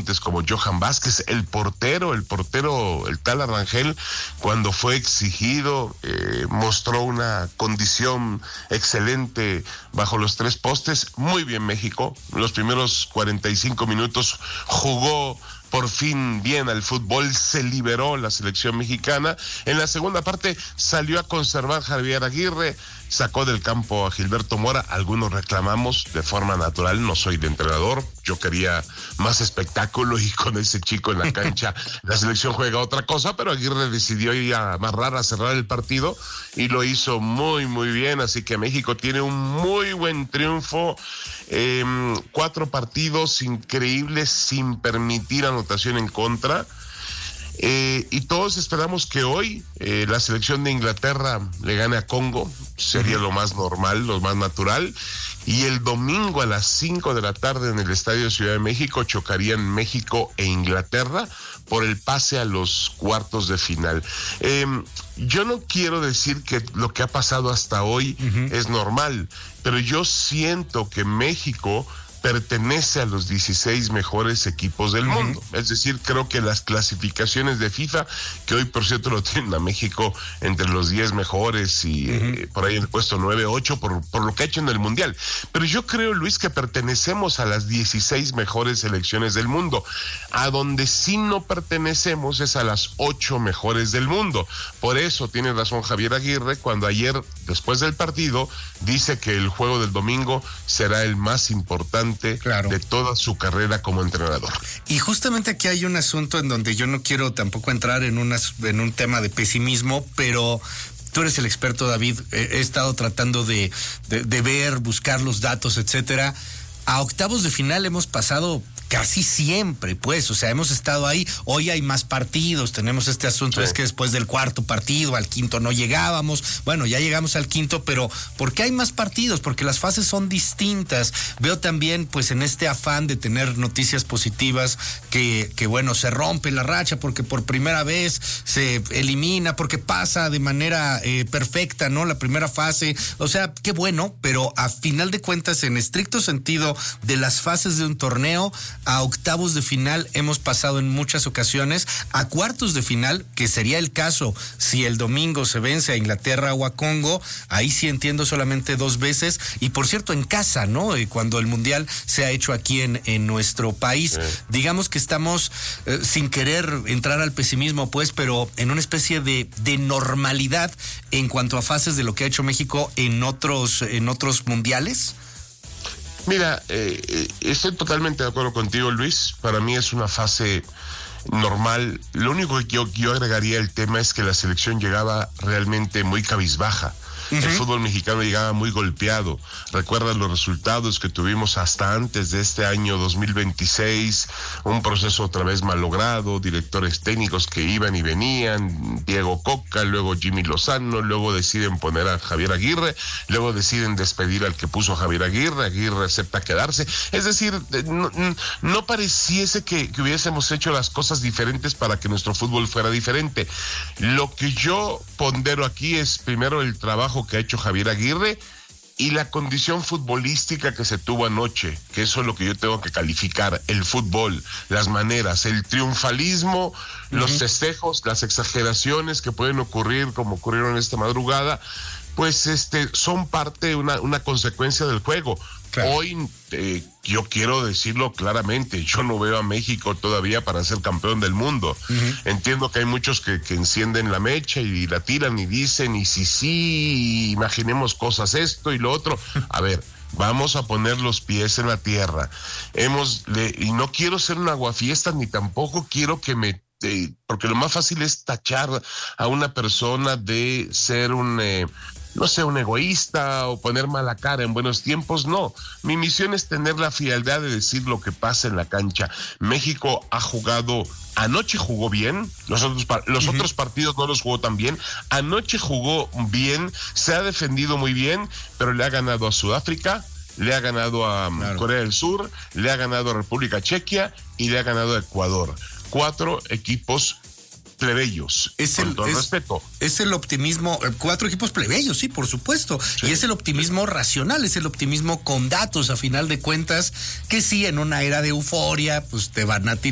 referentes como Johan Vázquez, el portero, el tal Arrangel, cuando fue exigido, mostró una condición excelente bajo los 3 postes. Muy bien México, los primeros 45 minutos jugó por fin bien al fútbol, se liberó la selección mexicana. En la segunda parte salió a conservar Javier Aguirre, sacó del campo a Gilberto Mora. Algunos reclamamos de forma natural, no soy de entrenador, yo quería más espectáculo y con ese chico en la cancha la selección juega otra cosa, pero Aguirre decidió ir a amarrar, a cerrar el partido y lo hizo muy muy bien, así que México tiene un muy buen triunfo. 4 partidos increíbles sin permitir anotación en contra. Y todos esperamos que hoy la selección de Inglaterra le gane a Congo, sería lo más normal, lo más natural, y el domingo a las 5 de la tarde en el Estadio Ciudad de México chocarían México e Inglaterra por el pase a los cuartos de final. Yo no quiero decir que lo que ha pasado hasta hoy es normal, pero yo siento que México pertenece a los 16 mejores equipos del mundo. Es decir, creo que las clasificaciones de FIFA, que hoy por cierto lo tienen a México entre los 10 mejores y por ahí en el puesto 9, 8 por lo que ha hecho en el Mundial. Pero yo creo, Luis, que pertenecemos a las 16 mejores selecciones del mundo. A donde sí no pertenecemos es a las 8 mejores del mundo. Por eso tiene razón Javier Aguirre cuando ayer, después del partido, dice que el juego del domingo será el más importante de toda su carrera como entrenador. Y justamente aquí hay un asunto en donde yo no quiero tampoco entrar en un tema de pesimismo, pero tú eres el experto, David. He estado tratando de ver, buscar los datos, etcétera. A octavos de final hemos pasado casi siempre, pues, o sea, hemos estado ahí. Hoy hay más partidos, tenemos este asunto, es que después del cuarto partido, al quinto no llegábamos. Bueno, ya llegamos al quinto, pero ¿por qué hay más partidos? Porque las fases son distintas. Veo también, pues, en este afán de tener noticias positivas, que bueno, se rompe la racha porque por primera vez se elimina, porque pasa de manera perfecta, ¿no? La primera fase, o sea, qué bueno, pero a final de cuentas, en estricto sentido de las fases de un torneo, a octavos de final hemos pasado en muchas ocasiones, a cuartos de final, que sería el caso si el domingo se vence a Inglaterra o a Congo, ahí sí entiendo solamente 2 veces, y por cierto en casa, ¿no? Cuando el Mundial se ha hecho aquí en nuestro país. Digamos que estamos, sin querer entrar al pesimismo, pues, pero en una especie de normalidad en cuanto a fases de lo que ha hecho México en otros mundiales. Mira, estoy totalmente de acuerdo contigo, Luis. Para mí es una fase normal. Lo único que yo agregaría al tema es que la selección llegaba realmente muy cabizbaja. El fútbol mexicano llegaba muy golpeado. Recuerda los resultados que tuvimos hasta antes de este año 2026, un proceso otra vez malogrado, directores técnicos que iban y venían, Diego Coca, luego Jimmy Lozano, luego deciden poner a Javier Aguirre, luego deciden despedir al que puso a Javier Aguirre, Aguirre acepta quedarse. Es decir, no pareciese que hubiésemos hecho las cosas diferentes para que nuestro fútbol fuera diferente. Lo que yo pondero aquí es primero el trabajo que ha hecho Javier Aguirre y la condición futbolística que se tuvo anoche, que eso es lo que yo tengo que calificar: el fútbol, las maneras, el triunfalismo, los festejos, las exageraciones que pueden ocurrir como ocurrieron esta madrugada, pues son parte, una consecuencia del juego. Claro. Hoy yo quiero decirlo claramente, yo no veo a México todavía para ser campeón del mundo. Entiendo que hay muchos que encienden la mecha y la tiran y dicen, y sí, imaginemos cosas, esto y lo otro. A ver, vamos a poner los pies en la tierra. Y no quiero ser un aguafiestas, ni tampoco quiero que porque lo más fácil es tachar a una persona de ser un egoísta o poner mala cara en buenos tiempos. No, mi misión es tener la frialdad de decir lo que pasa en la cancha. México ha jugado, anoche jugó bien, los otros partidos no los jugó tan bien. Anoche jugó bien, se ha defendido muy bien, pero le ha ganado a Sudáfrica, le ha ganado a Corea del Sur, le ha ganado a República Checa y le ha ganado a Ecuador. 4 equipos plebeyos, con todo respeto. Es el optimismo, 4 equipos plebeyos, sí, por supuesto, sí. Y es el optimismo racional, es el optimismo con datos, a final de cuentas, que sí, en una era de euforia, pues te van a tirar